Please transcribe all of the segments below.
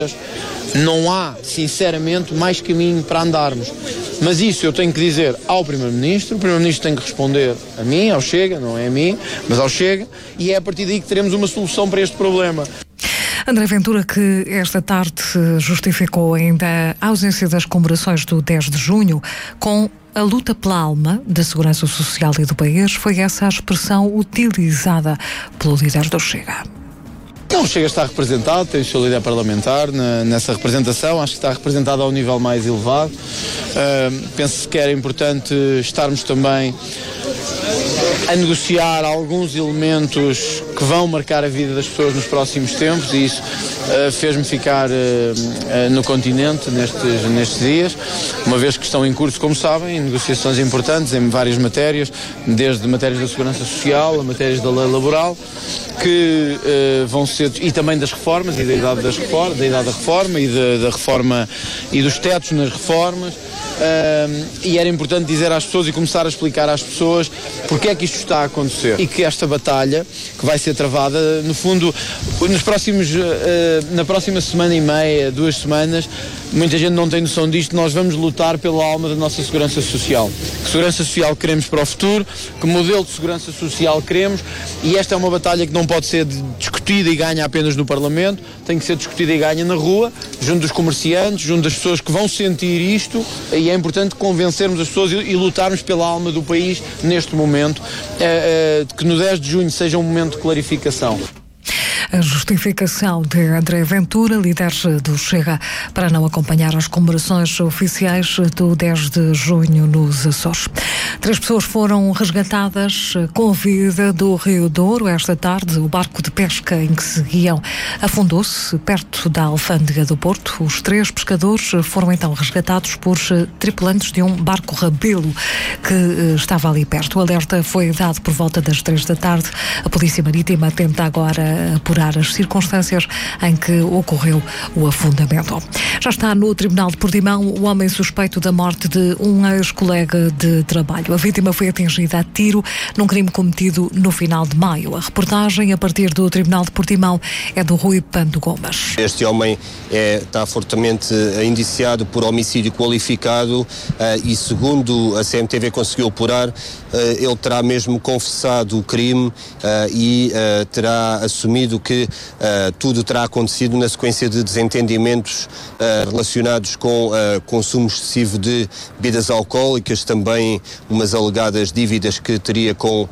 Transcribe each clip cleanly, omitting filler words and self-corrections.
Não há, sinceramente, mais caminho para andarmos. Mas isso eu tenho que dizer ao Primeiro-Ministro, o Primeiro-Ministro tem que responder a mim, ao Chega, não é a mim, mas ao Chega, e é a partir daí que teremos uma solução para este problema. André Ventura, que esta tarde justificou ainda a ausência das comemorações do 10 de junho com a luta pela alma da segurança social e do país, foi essa a expressão utilizada pelo líder do Chega. Não, o Chega está representado, tem o seu líder parlamentar nessa representação, acho que está representado ao nível mais elevado. Penso que era importante estarmos também a negociar alguns elementos que vão marcar a vida das pessoas nos próximos tempos, e isso fez-me ficar no continente nestes dias, uma vez que estão em curso, como sabem, negociações importantes em várias matérias, desde matérias da segurança social a matérias da lei laboral, que vão ser, e também das reformas e da idade da reforma e da reforma e dos tetos nas reformas. E era importante dizer às pessoas e começar a explicar às pessoas porque é que isto está a acontecer e que esta batalha que vai ser travada, no fundo, na próxima semana e meia, 2 semanas, muita gente não tem noção disto, nós vamos lutar pela alma da nossa segurança social. Que segurança social queremos para o futuro, que modelo de segurança social queremos, e esta é uma batalha que não pode ser discutida e ganha apenas no Parlamento, tem que ser discutida e ganha na rua, junto dos comerciantes, junto das pessoas que vão sentir isto, e é importante convencermos as pessoas e lutarmos pela alma do país neste momento, que no 10 de junho seja um momento de clarificação. A justificação de André Ventura, líder do Chega, para não acompanhar as comemorações oficiais do 10 de junho nos Açores. 3 pessoas foram resgatadas com vida do Rio Douro. Esta tarde, o barco de pesca em que seguiam afundou-se perto da alfândega do Porto. Os 3 pescadores foram então resgatados por tripulantes de um barco rabelo que estava ali perto. O alerta foi dado por volta das 3 da tarde. A Polícia Marítima tenta agora apurar as circunstâncias em que ocorreu o afundamento. Já está no Tribunal de Portimão o homem suspeito da morte de um ex-colega de trabalho. A vítima foi atingida a tiro num crime cometido no final de maio. A reportagem, a partir do Tribunal de Portimão, é do Rui Pando Gomes. Este homem está fortemente indiciado por homicídio qualificado e, segundo a CMTV conseguiu apurar, ele terá mesmo confessado o crime e terá assumido que tudo terá acontecido na sequência de desentendimentos relacionados com consumo excessivo de bebidas alcoólicas, também umas alegadas dívidas que teria com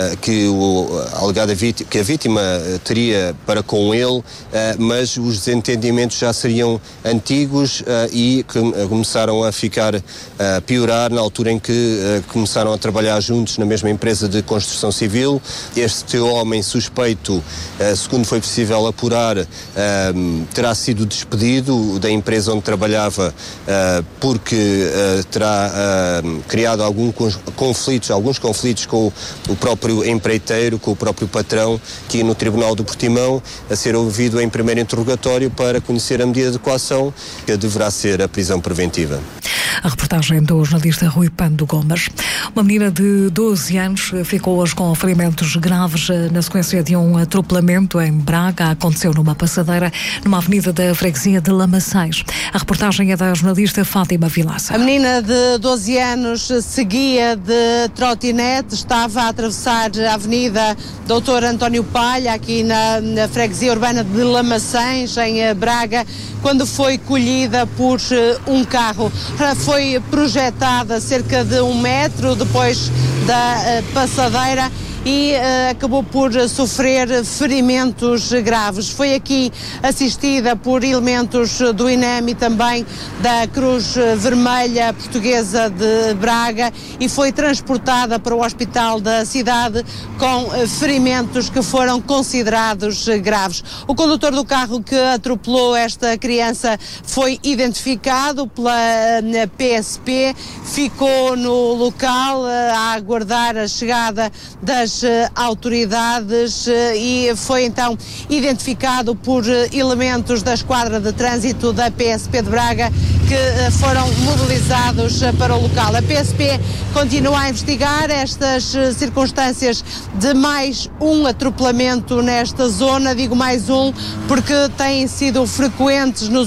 que a vítima teria para com ele, mas os desentendimentos já seriam antigos e começaram a piorar na altura em que começaram a trabalhar juntos na mesma empresa de construção civil. Este homem suspeito, segundo foi possível apurar, terá sido despedido da empresa onde trabalhava porque terá criado alguns conflitos com o próprio empreiteiro, com o próprio patrão, que no Tribunal do Portimão a ser ouvido em primeiro interrogatório para conhecer a medida de coação, que deverá ser a prisão preventiva. A reportagem do jornalista Rui Pando Gomes. Uma menina de 12 anos ficou hoje com ferimentos graves na sequência de um atropelamento em Braga. Aconteceu numa passadeira numa avenida da freguesia de Lamaçães. A reportagem é da jornalista Fátima Vilaça. A menina de 12 anos seguia de trotinete, estava a atravessar a avenida Doutor António Palha, aqui na freguesia urbana de Lamaçães, em Braga, quando foi colhida por um carro. Foi projetada cerca de 1 metro depois da passadeira e acabou por sofrer ferimentos graves. Foi aqui assistida por elementos do INEM e também da Cruz Vermelha Portuguesa de Braga e foi transportada para o hospital da cidade com ferimentos que foram considerados graves. O condutor do carro que atropelou esta criança foi identificado pela PSP, ficou no local a aguardar a chegada das autoridades e foi então identificado por elementos da Esquadra de Trânsito da PSP de Braga que foram mobilizados para o local. A PSP continua a investigar estas circunstâncias de mais um atropelamento nesta zona, digo mais um porque têm sido frequentes nos